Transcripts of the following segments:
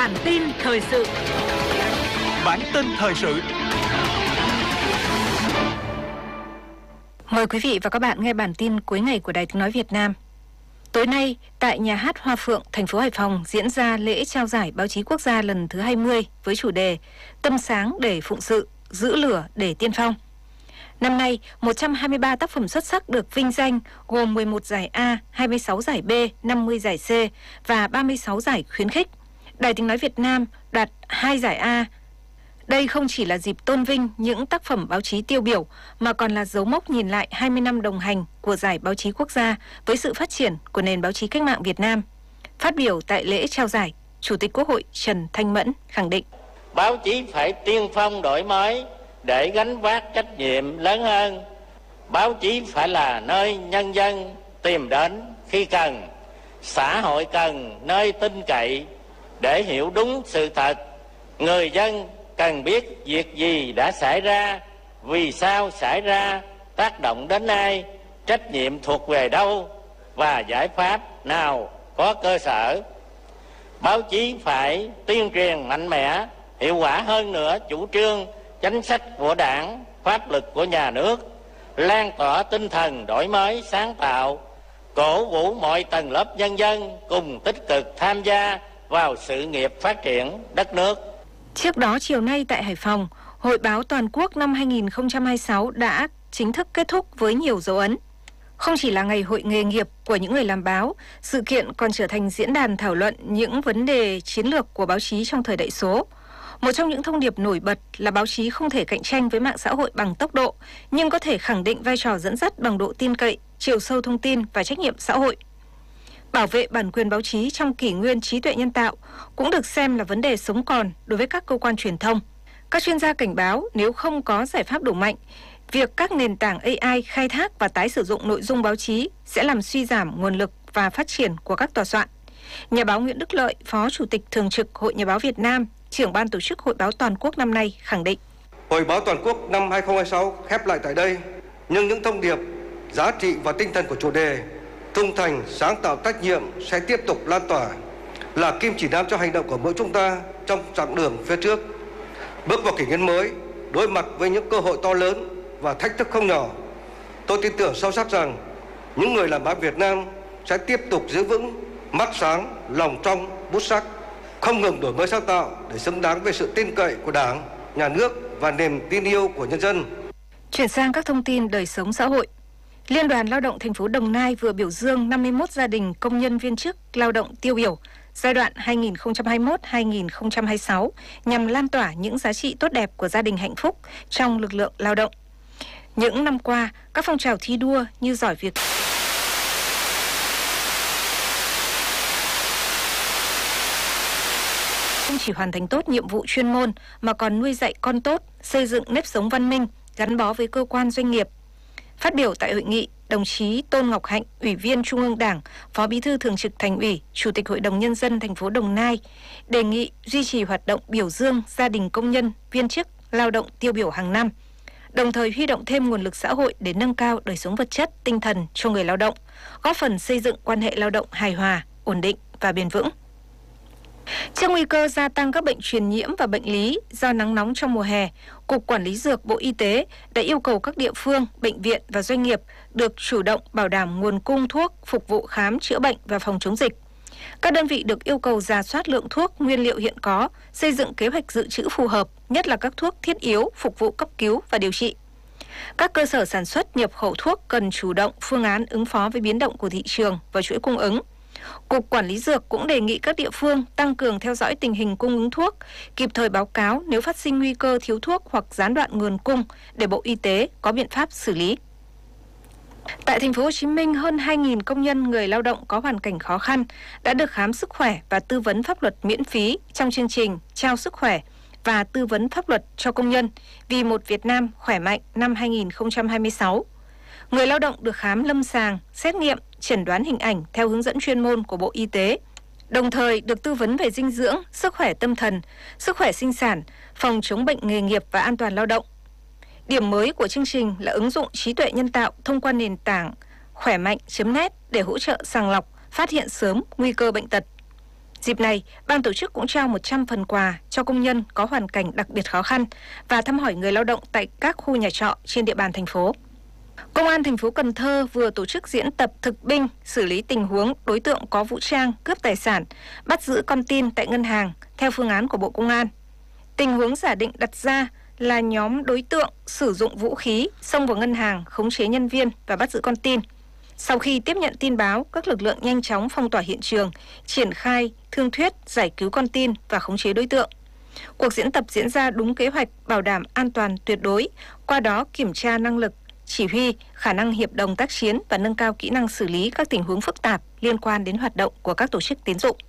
Bản tin thời sự. Bản tin thời sự. Mời quý vị và các bạn nghe bản tin cuối ngày của Đài Tiếng nói Việt Nam. Tối nay, tại Nhà hát Hoa Phượng, thành phố Hải Phòng diễn ra lễ trao giải báo chí quốc gia lần thứ 20 với chủ đề Tâm sáng để phụng sự, giữ lửa để tiên phong. Năm nay, 123 tác phẩm xuất sắc được vinh danh gồm 11 giải A, 26 giải B, 50 giải C và 36 giải khuyến khích. Đài Tiếng nói Việt Nam đoạt 2 giải A. Đây không chỉ là dịp tôn vinh những tác phẩm báo chí tiêu biểu mà còn là dấu mốc nhìn lại 20 năm đồng hành của giải báo chí quốc gia với sự phát triển của nền báo chí cách mạng Việt Nam. Phát biểu tại lễ trao giải, Chủ tịch Quốc hội Trần Thanh Mẫn khẳng định: báo chí phải tiên phong đổi mới để gánh vác trách nhiệm lớn hơn. Báo chí phải là nơi nhân dân tìm đến khi cần, xã hội cần nơi tin cậy để hiểu đúng sự thật. Người dân cần biết việc gì đã xảy ra, vì sao xảy ra, tác động đến ai, trách nhiệm thuộc về đâu và giải pháp nào có cơ sở. Báo chí phải tuyên truyền mạnh mẽ, hiệu quả hơn nữa chủ trương, chính sách của Đảng, pháp luật của nhà nước, lan tỏa tinh thần đổi mới sáng tạo, cổ vũ mọi tầng lớp nhân dân cùng tích cực tham gia vào sự nghiệp phát triển đất nước. Trước đó, chiều nay tại Hải Phòng, Hội báo Toàn quốc năm 2026 đã chính thức kết thúc với nhiều dấu ấn. Không chỉ là ngày hội nghề nghiệp của những người làm báo, sự kiện còn trở thành diễn đàn thảo luận những vấn đề chiến lược của báo chí trong thời đại số. Một trong những thông điệp nổi bật là báo chí không thể cạnh tranh với mạng xã hội bằng tốc độ, nhưng có thể khẳng định vai trò dẫn dắt bằng độ tin cậy, chiều sâu thông tin và trách nhiệm xã hội. Bảo vệ bản quyền báo chí trong kỷ nguyên trí tuệ nhân tạo cũng được xem là vấn đề sống còn đối với các cơ quan truyền thông. Các chuyên gia cảnh báo nếu không có giải pháp đủ mạnh, việc các nền tảng AI khai thác và tái sử dụng nội dung báo chí sẽ làm suy giảm nguồn lực và phát triển của các tòa soạn. Nhà báo Nguyễn Đức Lợi, Phó Chủ tịch Thường trực Hội Nhà báo Việt Nam, trưởng ban tổ chức Hội báo Toàn quốc năm nay khẳng định: Hội báo Toàn quốc năm 2026 khép lại tại đây, nhưng những thông điệp, giá trị và tinh thần của chủ đề trung thành, sáng tạo, trách nhiệm sẽ tiếp tục lan tỏa, là kim chỉ nam cho hành động của mỗi chúng ta trong chặng đường phía trước. Bước vào kỷ nguyên mới, đối mặt với những cơ hội to lớn và thách thức không nhỏ, tôi tin tưởng sâu sắc rằng những người làm báo Việt Nam sẽ tiếp tục giữ vững mắt sáng, lòng trong, bút sắc, không ngừng đổi mới sáng tạo để xứng đáng với sự tin cậy của Đảng, Nhà nước và niềm tin yêu của nhân dân. Chuyển sang các thông tin đời sống xã hội. Liên đoàn Lao động thành phố Đồng Nai vừa biểu dương 51 gia đình công nhân viên chức lao động tiêu biểu giai đoạn 2021-2026 nhằm lan tỏa những giá trị tốt đẹp của gia đình hạnh phúc trong lực lượng lao động. Những năm qua, các phong trào thi đua như giỏi việc không chỉ hoàn thành tốt nhiệm vụ chuyên môn mà còn nuôi dạy con tốt, xây dựng nếp sống văn minh, gắn bó với cơ quan doanh nghiệp. Phát biểu tại hội nghị, đồng chí Tôn Ngọc Hạnh, Ủy viên Trung ương Đảng, Phó Bí thư Thường trực Thành ủy, Chủ tịch Hội đồng Nhân dân thành phố Đồng Nai đề nghị duy trì hoạt động biểu dương gia đình công nhân, viên chức, lao động tiêu biểu hàng năm, đồng thời huy động thêm nguồn lực xã hội để nâng cao đời sống vật chất, tinh thần cho người lao động, góp phần xây dựng quan hệ lao động hài hòa, ổn định và bền vững. Trước nguy cơ gia tăng các bệnh truyền nhiễm và bệnh lý do nắng nóng trong mùa hè, Cục Quản lý Dược Bộ Y tế đã yêu cầu các địa phương, bệnh viện và doanh nghiệp được chủ động bảo đảm nguồn cung thuốc phục vụ khám chữa bệnh và phòng chống dịch. Các đơn vị được yêu cầu rà soát lượng thuốc, nguyên liệu hiện có, xây dựng kế hoạch dự trữ phù hợp, nhất là các thuốc thiết yếu phục vụ cấp cứu và điều trị. Các cơ sở sản xuất nhập khẩu thuốc cần chủ động phương án ứng phó với biến động của thị trường và chuỗi cung ứng. Cục Quản lý Dược cũng đề nghị các địa phương tăng cường theo dõi tình hình cung ứng thuốc, kịp thời báo cáo nếu phát sinh nguy cơ thiếu thuốc hoặc gián đoạn nguồn cung để Bộ Y tế có biện pháp xử lý. Tại thành phố Hồ Chí Minh, hơn 2.000 công nhân người lao động có hoàn cảnh khó khăn đã được khám sức khỏe và tư vấn pháp luật miễn phí trong chương trình trao sức khỏe và tư vấn pháp luật cho công nhân vì một Việt Nam khỏe mạnh năm 2026. Người lao động được khám lâm sàng, xét nghiệm, chẩn đoán hình ảnh theo hướng dẫn chuyên môn của Bộ Y tế, đồng thời được tư vấn về dinh dưỡng, sức khỏe tâm thần, sức khỏe sinh sản, phòng chống bệnh nghề nghiệp và an toàn lao động. Điểm mới của chương trình là ứng dụng trí tuệ nhân tạo thông qua nền tảng khỏe mạnh.net để hỗ trợ sàng lọc, phát hiện sớm nguy cơ bệnh tật. Dịp này, ban tổ chức cũng trao 100 phần quà cho công nhân có hoàn cảnh đặc biệt khó khăn và thăm hỏi người lao động tại các khu nhà trọ trên địa bàn thành phố. Công an thành phố Cần Thơ vừa tổ chức diễn tập thực binh xử lý tình huống đối tượng có vũ trang cướp tài sản, bắt giữ con tin tại ngân hàng theo phương án của Bộ Công an. Tình huống giả định đặt ra là nhóm đối tượng sử dụng vũ khí xông vào ngân hàng, khống chế nhân viên và bắt giữ con tin. Sau khi tiếp nhận tin báo, các lực lượng nhanh chóng phong tỏa hiện trường, triển khai thương thuyết, giải cứu con tin và khống chế đối tượng. Cuộc diễn tập diễn ra đúng kế hoạch, bảo đảm an toàn tuyệt đối, qua đó kiểm tra năng lực, chỉ huy, khả năng hiệp đồng tác chiến và nâng cao kỹ năng xử lý các tình huống phức tạp liên quan đến hoạt động của các tổ chức tín dụng.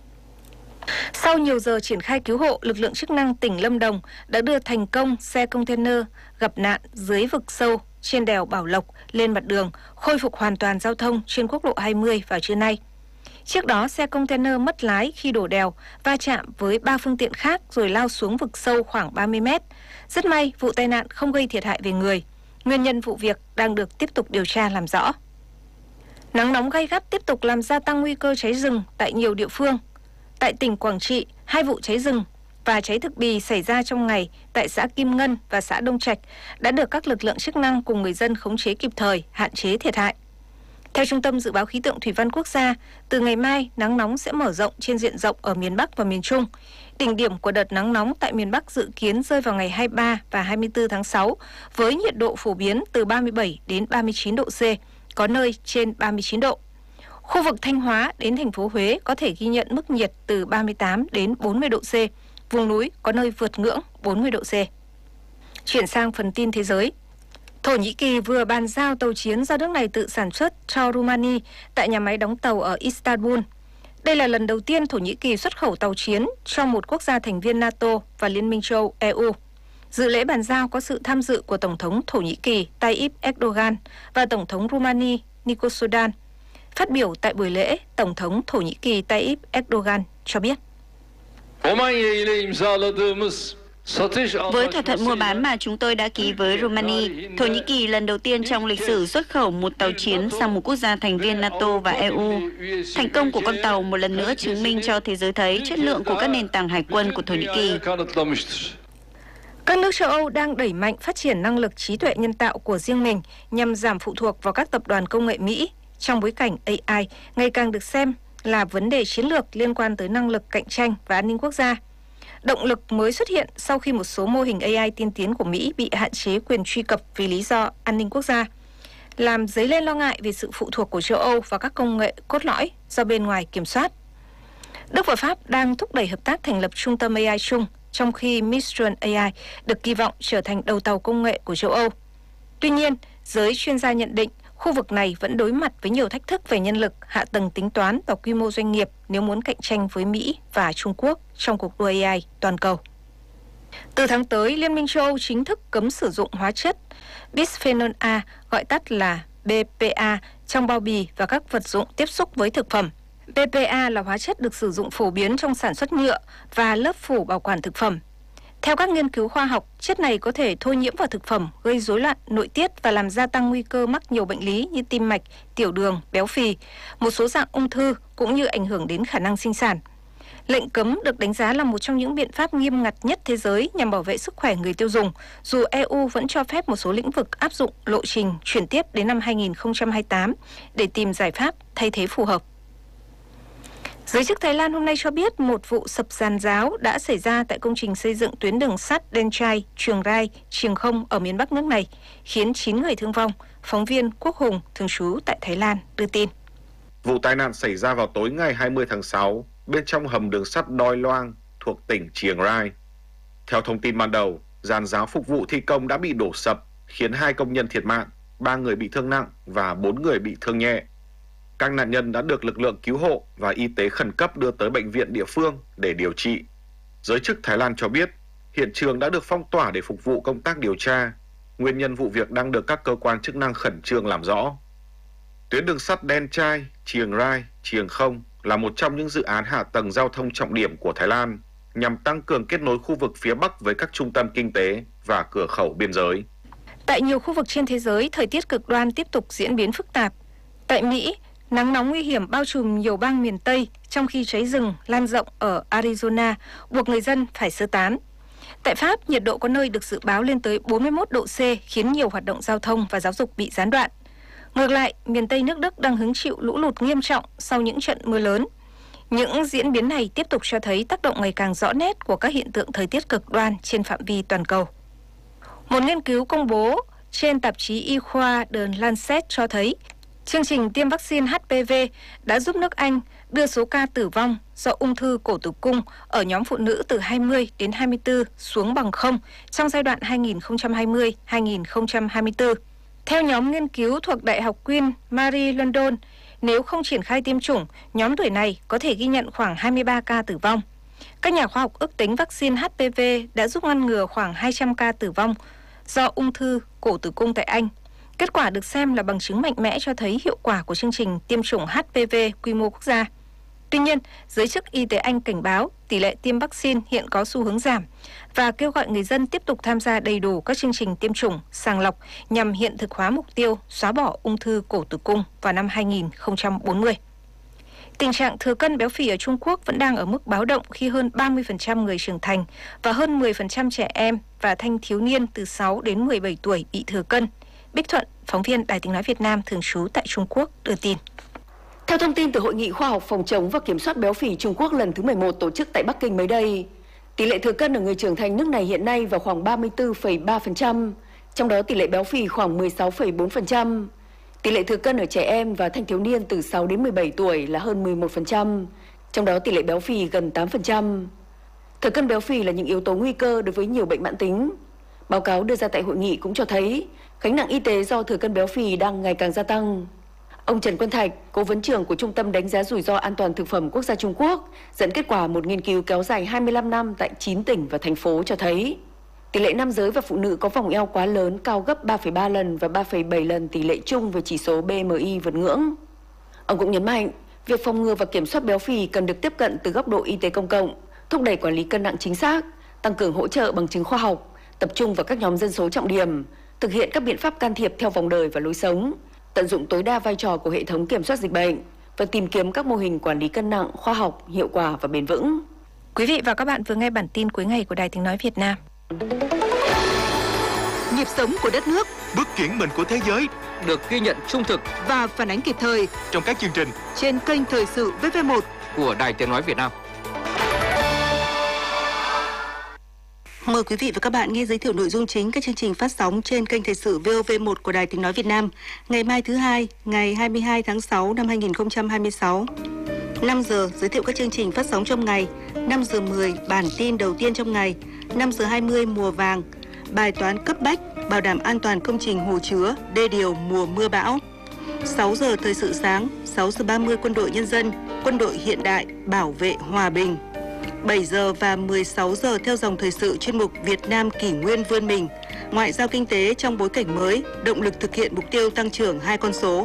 Sau nhiều giờ triển khai cứu hộ, lực lượng chức năng tỉnh Lâm Đồng đã đưa thành công xe container gặp nạn dưới vực sâu trên đèo Bảo Lộc lên mặt đường, khôi phục hoàn toàn giao thông trên quốc lộ 20 vào trưa nay. Trước đó, xe container mất lái khi đổ đèo, va chạm với 3 phương tiện khác rồi lao xuống vực sâu khoảng 30 mét. Rất may, vụ tai nạn không gây thiệt hại về người. Nguyên nhân vụ việc đang được tiếp tục điều tra làm rõ. Nắng nóng gay gắt tiếp tục làm gia tăng nguy cơ cháy rừng tại nhiều địa phương. Tại tỉnh Quảng Trị, 2 vụ cháy rừng và cháy thực bì xảy ra trong ngày tại xã Kim Ngân và xã Đông Trạch đã được các lực lượng chức năng cùng người dân khống chế kịp thời, hạn chế thiệt hại. Theo Trung tâm Dự báo Khí tượng Thủy văn Quốc gia, từ ngày mai, nắng nóng sẽ mở rộng trên diện rộng ở miền Bắc và miền Trung. Đỉnh điểm của đợt nắng nóng tại miền Bắc dự kiến rơi vào ngày 23 và 24 tháng 6, với nhiệt độ phổ biến từ 37 đến 39 độ C, có nơi trên 39 độ. Khu vực Thanh Hóa đến thành phố Huế có thể ghi nhận mức nhiệt từ 38 đến 40 độ C, vùng núi có nơi vượt ngưỡng 40 độ C. Chuyển sang phần tin thế giới. Thổ Nhĩ Kỳ vừa bàn giao tàu chiến do nước này tự sản xuất cho Rumani tại nhà máy đóng tàu ở Istanbul. Đây là lần đầu tiên Thổ Nhĩ Kỳ xuất khẩu tàu chiến cho một quốc gia thành viên NATO và Liên minh châu Âu EU. Dự lễ bàn giao có sự tham dự của Tổng thống Thổ Nhĩ Kỳ Tayyip Erdogan và Tổng thống Rumani Nicolae. Phát biểu tại buổi lễ, Tổng thống Thổ Nhĩ Kỳ Tayyip Erdogan cho biết. Với thỏa thuận mua bán mà chúng tôi đã ký với Romania, Thổ Nhĩ Kỳ lần đầu tiên trong lịch sử xuất khẩu một tàu chiến sang một quốc gia thành viên NATO và EU. Thành công của con tàu một lần nữa chứng minh cho thế giới thấy chất lượng của các nền tảng hải quân của Thổ Nhĩ Kỳ. Các nước châu Âu đang đẩy mạnh phát triển năng lực trí tuệ nhân tạo của riêng mình nhằm giảm phụ thuộc vào các tập đoàn công nghệ Mỹ trong bối cảnh AI ngày càng được xem là vấn đề chiến lược liên quan tới năng lực cạnh tranh và an ninh quốc gia. Động lực mới xuất hiện sau khi một số mô hình AI tiên tiến của Mỹ bị hạn chế quyền truy cập vì lý do an ninh quốc gia, làm dấy lên lo ngại về sự phụ thuộc của châu Âu vào các công nghệ cốt lõi do bên ngoài kiểm soát. Đức và Pháp đang thúc đẩy hợp tác thành lập trung tâm AI chung, trong khi Mistral AI được kỳ vọng trở thành đầu tàu công nghệ của châu Âu. Tuy nhiên, giới chuyên gia nhận định khu vực này vẫn đối mặt với nhiều thách thức về nhân lực, hạ tầng tính toán và quy mô doanh nghiệp nếu muốn cạnh tranh với Mỹ và Trung Quốc trong cuộc đua AI toàn cầu. Từ tháng tới, Liên minh châu Âu chính thức cấm sử dụng hóa chất Bisphenol A, gọi tắt là BPA, trong bao bì và các vật dụng tiếp xúc với thực phẩm. BPA là hóa chất được sử dụng phổ biến trong sản xuất nhựa và lớp phủ bảo quản thực phẩm. Theo các nghiên cứu khoa học, chất này có thể thôi nhiễm vào thực phẩm, gây rối loạn nội tiết và làm gia tăng nguy cơ mắc nhiều bệnh lý như tim mạch, tiểu đường, béo phì, một số dạng ung thư cũng như ảnh hưởng đến khả năng sinh sản. Lệnh cấm được đánh giá là một trong những biện pháp nghiêm ngặt nhất thế giới nhằm bảo vệ sức khỏe người tiêu dùng, dù EU vẫn cho phép một số lĩnh vực áp dụng lộ trình chuyển tiếp đến năm 2028 để tìm giải pháp thay thế phù hợp. Giới chức Thái Lan hôm nay cho biết một vụ sập giàn giáo đã xảy ra tại công trình xây dựng tuyến đường sắt Đen Trai, Chiang Rai, Chiang Không ở miền Bắc nước này, khiến 9 người thương vong. Phóng viên Quốc Hùng, thường trú tại Thái Lan, đưa tin. Vụ tai nạn xảy ra vào tối ngày 20 tháng 6 bên trong hầm đường sắt Doi Loang thuộc tỉnh Chiang Rai. Theo thông tin ban đầu, giàn giáo phục vụ thi công đã bị đổ sập, khiến 2 công nhân thiệt mạng, 3 người bị thương nặng và 4 người bị thương nhẹ. Các nạn nhân đã được lực lượng cứu hộ và y tế khẩn cấp đưa tới bệnh viện địa phương để điều trị. Giới chức Thái Lan cho biết, hiện trường đã được phong tỏa để phục vụ công tác điều tra. Nguyên nhân vụ việc đang được các cơ quan chức năng khẩn trương làm rõ. Tuyến đường sắt Đen Trai, Chiang Rai, Chiang Không là một trong những dự án hạ tầng giao thông trọng điểm của Thái Lan nhằm tăng cường kết nối khu vực phía Bắc với các trung tâm kinh tế và cửa khẩu biên giới. Tại nhiều khu vực trên thế giới, thời tiết cực đoan tiếp tục diễn biến phức tạp. Tại Mỹ, Nắng nóng nguy hiểm bao trùm nhiều bang miền Tây, trong khi cháy rừng lan rộng ở Arizona, buộc người dân phải sơ tán. Tại Pháp, nhiệt độ có nơi được dự báo lên tới 41 độ C, khiến nhiều hoạt động giao thông và giáo dục bị gián đoạn. Ngược lại, miền Tây nước Đức đang hứng chịu lũ lụt nghiêm trọng sau những trận mưa lớn. Những diễn biến này tiếp tục cho thấy tác động ngày càng rõ nét của các hiện tượng thời tiết cực đoan trên phạm vi toàn cầu. Một nghiên cứu công bố trên tạp chí y khoa The Lancet cho thấy chương trình tiêm vaccine HPV đã giúp nước Anh đưa số ca tử vong do ung thư cổ tử cung ở nhóm phụ nữ từ 20 đến 24 xuống bằng 0 trong giai đoạn 2020-2024. Theo nhóm nghiên cứu thuộc Đại học Queen Mary London, nếu không triển khai tiêm chủng, nhóm tuổi này có thể ghi nhận khoảng 23 ca tử vong. Các nhà khoa học ước tính vaccine HPV đã giúp ngăn ngừa khoảng 200 ca tử vong do ung thư cổ tử cung tại Anh. Kết quả được xem là bằng chứng mạnh mẽ cho thấy hiệu quả của chương trình tiêm chủng HPV quy mô quốc gia. Tuy nhiên, giới chức y tế Anh cảnh báo tỷ lệ tiêm vaccine hiện có xu hướng giảm và kêu gọi người dân tiếp tục tham gia đầy đủ các chương trình tiêm chủng, sàng lọc nhằm hiện thực hóa mục tiêu xóa bỏ ung thư cổ tử cung vào năm 2040. Tình trạng thừa cân béo phì ở Trung Quốc vẫn đang ở mức báo động khi hơn 30% người trưởng thành và hơn 10% trẻ em và thanh thiếu niên từ 6 đến 17 tuổi bị thừa cân. Bích Thuận, phóng viên Đài Tiếng nói Việt Nam thường trú tại Trung Quốc đưa tin. Theo thông tin từ Hội nghị khoa học phòng chống và kiểm soát béo phì Trung Quốc lần thứ 11 tổ chức tại Bắc Kinh mới đây, tỷ lệ thừa cân ở người trưởng thành nước này hiện nay vào khoảng 34,3%, trong đó tỷ lệ béo phì khoảng 16,4%. Tỷ lệ thừa cân ở trẻ em và thanh thiếu niên từ 6 đến 17 tuổi là hơn 11%, trong đó tỷ lệ béo phì gần 8%. Thừa cân béo phì là những yếu tố nguy cơ đối với nhiều bệnh mãn tính. Báo cáo đưa ra tại hội nghị cũng cho thấy gánh nặng y tế do thừa cân béo phì đang ngày càng gia tăng. Ông Trần Quân Thạch, cố vấn trưởng của Trung tâm đánh giá rủi ro an toàn thực phẩm quốc gia Trung Quốc, dẫn kết quả một nghiên cứu kéo dài 25 năm tại 9 tỉnh và thành phố cho thấy tỷ lệ nam giới và phụ nữ có vòng eo quá lớn cao gấp 3,3 lần và 3,7 lần tỷ lệ chung về chỉ số BMI vượt ngưỡng. Ông cũng nhấn mạnh, việc phòng ngừa và kiểm soát béo phì cần được tiếp cận từ góc độ y tế công cộng, thúc đẩy quản lý cân nặng chính xác, tăng cường hỗ trợ bằng chứng khoa học, tập trung vào các nhóm dân số trọng điểm, thực hiện các biện pháp can thiệp theo vòng đời và lối sống, tận dụng tối đa vai trò của hệ thống kiểm soát dịch bệnh và tìm kiếm các mô hình quản lý cân nặng khoa học, hiệu quả và bền vững. Quý vị và các bạn vừa nghe bản tin cuối ngày của Đài Tiếng nói Việt Nam. Nhịp sống của đất nước, bước chuyển mình của thế giới được ghi nhận trung thực và phản ánh kịp thời trong các chương trình trên kênh Thời sự VV1 của Đài Tiếng nói Việt Nam. Mời quý vị và các bạn nghe giới thiệu nội dung chính các chương trình phát sóng trên kênh Thời sự VOV1 của Đài Tiếng nói Việt Nam ngày mai thứ Hai, ngày 22 tháng 6 năm 2026. 5 giờ giới thiệu các chương trình phát sóng trong ngày, 5 giờ 10 bản tin đầu tiên trong ngày, 5 giờ 20 mùa vàng, bài toán cấp bách bảo đảm an toàn công trình hồ chứa, đê điều mùa mưa bão. 6 giờ thời sự sáng, 6 giờ 30 quân đội nhân dân, quân đội hiện đại bảo vệ hòa bình. 7 giờ và 16 giờ theo dòng thời sự chuyên mục Việt Nam kỷ nguyên vươn mình, ngoại giao kinh tế trong bối cảnh mới, động lực thực hiện mục tiêu tăng trưởng 2 con số.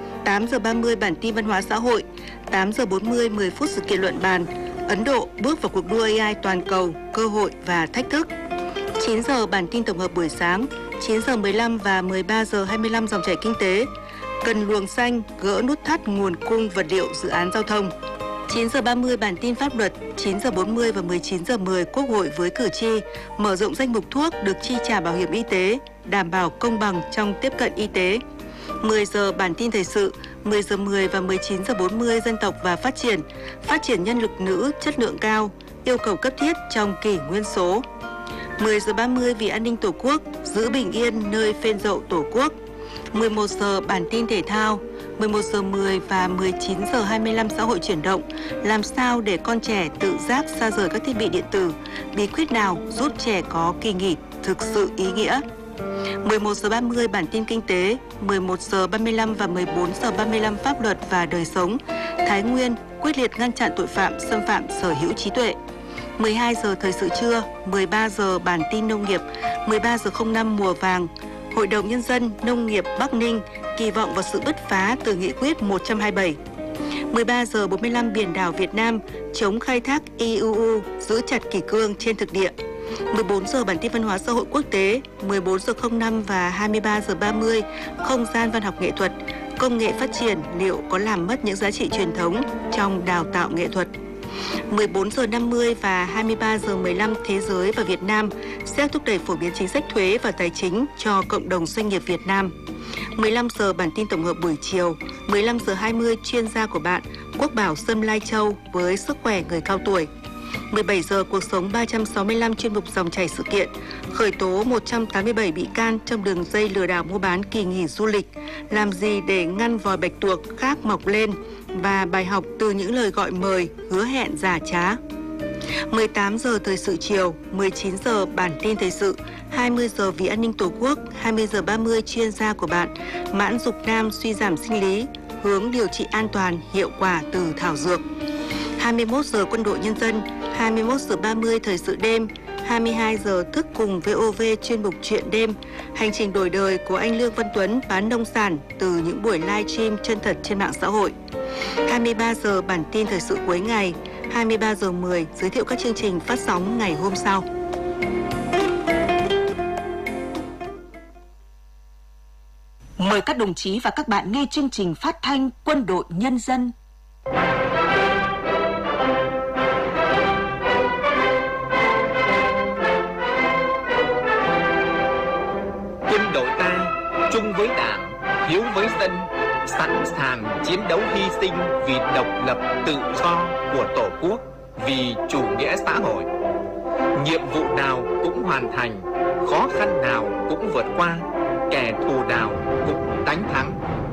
8 giờ 30 bản tin văn hóa xã hội, 8 giờ 40 10 phút sự kiện luận bàn, Ấn Độ bước vào cuộc đua AI toàn cầu, cơ hội và thách thức. 9 giờ bản tin tổng hợp buổi sáng, 9 giờ 15 và 13 giờ 25 dòng chảy kinh tế, cần luồng xanh, gỡ nút thắt nguồn cung vật liệu dự án giao thông. 9 giờ 30 bản tin pháp luật, 9 giờ 40 và 19 giờ 10 Quốc hội với cử tri, mở rộng danh mục thuốc được chi trả bảo hiểm y tế, đảm bảo công bằng trong tiếp cận y tế. 10 giờ bản tin thời sự, 10 giờ 10 và 19 giờ 40 dân tộc và phát triển nhân lực nữ chất lượng cao, yêu cầu cấp thiết trong kỷ nguyên số. 10 giờ 30 vì an ninh Tổ quốc, giữ bình yên nơi phên dậu Tổ quốc. 11 giờ bản tin thể thao, 11 giờ 10 và 19 giờ 25 xã hội chuyển động, làm sao để con trẻ tự giác xa rời các thiết bị điện tử, bí quyết nào giúp trẻ có kỳ nghỉ thực sự ý nghĩa. 11 giờ 30 bản tin kinh tế, 11 giờ 35 và 14 giờ 35 pháp luật và đời sống, Thái Nguyên quyết liệt ngăn chặn tội phạm xâm phạm sở hữu trí tuệ. 12 giờ thời sự trưa, 13 giờ bản tin nông nghiệp, 13 giờ 05 mùa vàng, Hội đồng Nhân dân Nông nghiệp Bắc Ninh kỳ vọng vào sự bứt phá từ nghị quyết 127. 13 giờ 45 biển đảo Việt Nam chống khai thác IUU, giữ chặt kỷ cương trên thực địa. 14 giờ bản tin văn hóa xã hội quốc tế, 14 giờ 05 và 23 giờ 30 không gian văn học nghệ thuật, Công nghệ phát triển liệu có làm mất những giá trị truyền thống trong đào tạo nghệ thuật? 14 giờ 50 và 23 giờ 15 thế giới và Việt Nam sẽ thúc đẩy phổ biến chính sách thuế và tài chính cho cộng đồng doanh nghiệp Việt Nam. 15 giờ bản tin tổng hợp buổi chiều, 15 giờ 20 chuyên gia của bạn Quốc Bảo Sâm Lai Châu với sức khỏe người cao tuổi. 17 giờ cuộc sống 365 chuyên mục dòng chảy sự kiện, khởi tố 187 bị can trong đường dây lừa đảo mua bán kỳ nghỉ du lịch, làm gì để ngăn vòi bạch tuộc khác mọc lên và bài học từ những lời gọi mời, hứa hẹn giả trá. 18 giờ thời sự chiều, 19 giờ bản tin thời sự, 20 giờ vì an ninh Tổ quốc, 20 giờ 30 chuyên gia của bạn, mãn dục nam suy giảm sinh lý, hướng điều trị an toàn, hiệu quả từ thảo dược. 21 giờ quân đội nhân dân, 21 giờ 30 thời sự đêm, 22 giờ thức cùng VOV chuyên mục chuyện đêm, hành trình đổi đời của anh Lương Văn Tuấn bán nông sản từ những buổi live stream chân thật trên mạng xã hội. 23 giờ bản tin thời sự cuối ngày, 23 giờ 10 giới thiệu các chương trình phát sóng ngày hôm sau. Mời các đồng chí và các bạn nghe chương trình phát thanh Quân đội Nhân dân. Quân đội ta chung với Đảng, hiếu với dân, sẵn sàng chiến đấu hy sinh vì độc lập tự do của Tổ quốc, vì chủ nghĩa xã hội. Nhiệm vụ nào cũng hoàn thành, khó khăn nào cũng vượt qua, kẻ thù nào cũng đánh thắng.